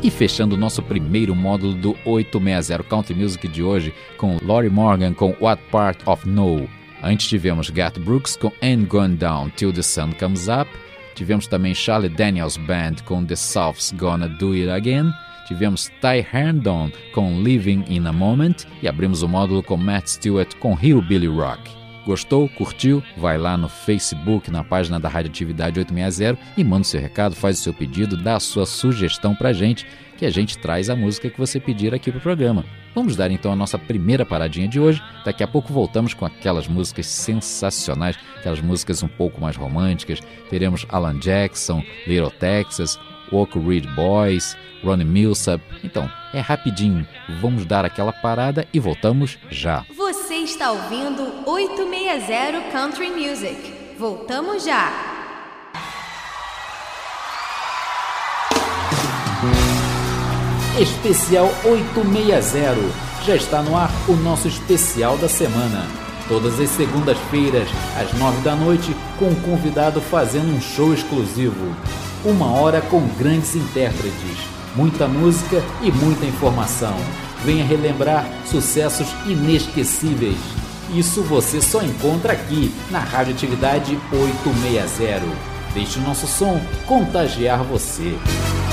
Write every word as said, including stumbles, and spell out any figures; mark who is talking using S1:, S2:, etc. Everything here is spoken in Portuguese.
S1: E fechando o nosso primeiro módulo do oito seis zero Country Music de hoje com Lori Morgan com What Part of No. Antes tivemos Garth Brooks com Ain't Gone Down Till the Sun Comes Up. Tivemos também Charlie Daniels Band com The South's Gonna Do It Again. Tivemos Ty Herndon com Living in a Moment. E abrimos o módulo com Matt Stewart com Hillbilly Rock. Gostou? Curtiu? Vai lá no Facebook, na página da Radioatividade oito seis zero e manda o seu recado, faz o seu pedido, dá a sua sugestão pra gente, que a gente traz a música que você pedir aqui pro programa. Vamos dar então a nossa primeira paradinha de hoje. Daqui a pouco voltamos com aquelas músicas sensacionais, aquelas músicas um pouco mais românticas. Teremos Alan Jackson, Little Texas, Oak Ridge Boys, Ronnie Milsap. Então, é rapidinho. Vamos dar aquela parada e voltamos já.
S2: Você está ouvindo oito seis zero Country Music. Voltamos já.
S1: Especial oito seis zero. Já está no ar o nosso especial da semana. Todas as segundas-feiras, às nove da noite, com um convidado fazendo um show exclusivo. Uma hora com grandes intérpretes, muita música e muita informação. Venha relembrar sucessos inesquecíveis. Isso você só encontra aqui na Radioatividade oito seis zero. Deixe o nosso som contagiar você.